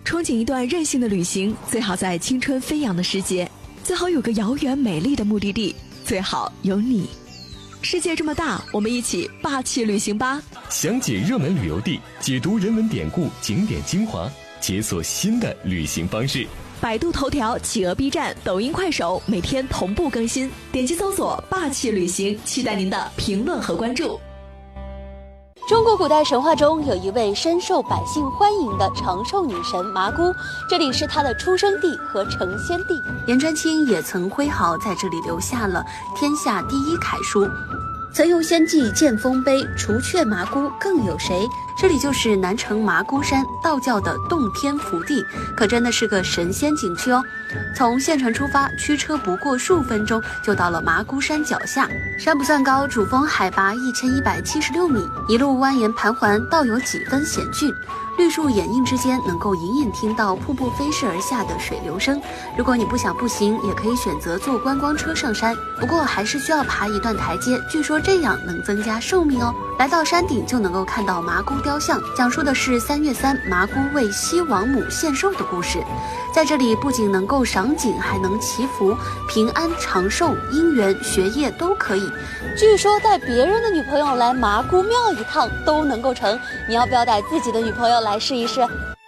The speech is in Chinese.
憧憬一段任性的旅行，最好在青春飞扬的世界，最好有个遥远美丽的目的地，最好有你。世界这么大，我们一起霸气旅行吧！ 详解热门旅游地，解读人文典故、景点精华，解锁新的旅行方式。 百度头条、企鹅 B 站、抖音、快手每天同步更新，点击搜索霸气旅行，期待您的评论和关注。 中国古代神话中有一位深受百姓欢迎的长寿女神麻姑，这里是她的出生地和成仙地。 颜真卿也曾挥毫在这里留下了天下第一楷书，曾用仙迹见丰碑，除却麻姑更有谁？这里就是南城麻姑山，道教的洞天福地，可真的是个神仙景区哦。从县城出发，驱车不过数分钟就到了麻姑山脚下。山不算高，主峰海拔1176米，一路蜿蜒盘桓，倒有几分险峻。绿树掩映之间，能够隐隐听到瀑布飞逝而下的水流声。如果你不想步行，也可以选择坐观光车上山，不过还是需要爬一段台阶，据说这样能增加寿命哦。来到山顶就能够看到麻姑雕像，讲述的是3月3麻姑为西王母献寿的故事。在这里不仅能够赏景，还能祈福，平安长寿、姻缘、学业都可以。 据说带别人的女朋友来麻姑庙一趟都能够成，你要不要带自己的女朋友来试一试？